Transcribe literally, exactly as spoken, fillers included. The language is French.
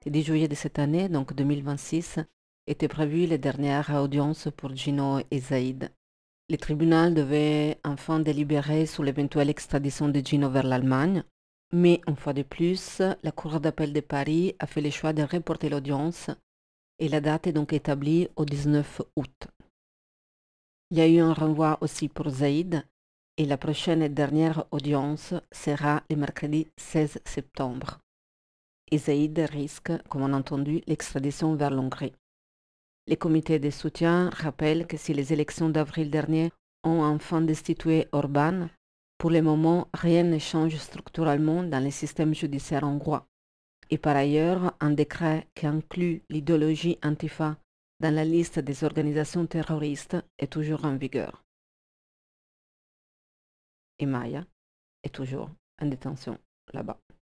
le dix juillet de cette année, donc deux mille vingt-six, était prévue la dernière audience pour Gino et Zaïd. Le tribunal devait enfin délibérer sur l'éventuelle extradition de Gino vers l'Allemagne, mais une fois de plus, la Cour d'appel de Paris a fait le choix de reporter l'audience et la date est donc établie au dix-neuf août. Il y a eu un renvoi aussi pour Zaïd et la prochaine et dernière audience sera le mercredi seize septembre. Et Zaïd risque, comme on a entendu, l'extradition vers l'Hongrie. Les comités de soutien rappellent que si les élections d'avril dernier ont enfin destitué Orban, pour le moment, rien ne change structurellement dans le système judiciaire hongrois. Et par ailleurs, un décret qui inclut l'idéologie Antifa dans la liste des organisations terroristes est toujours en vigueur. Et Maya est toujours en détention là-bas.